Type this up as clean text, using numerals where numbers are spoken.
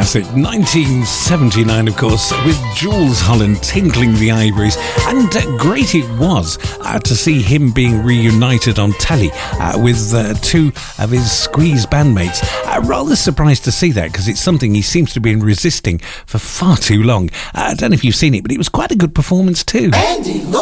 classic. 1979, of course, with Jools Holland tinkling the ivories. And great it was to see him being reunited on telly with two of his Squeeze bandmates. Rather surprised to see that, because it's something he seems to have been resisting for far too long. I don't know if you've seen it, but it was quite a good performance too. Andy